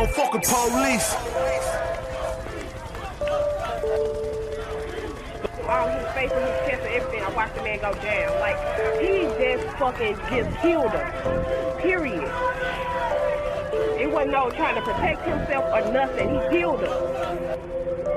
don't fuck with police. All his face and his chest and everything, I watched the man go down. Like, he just killed her. Period. It wasn't no trying to protect himself or nothing. He killed her.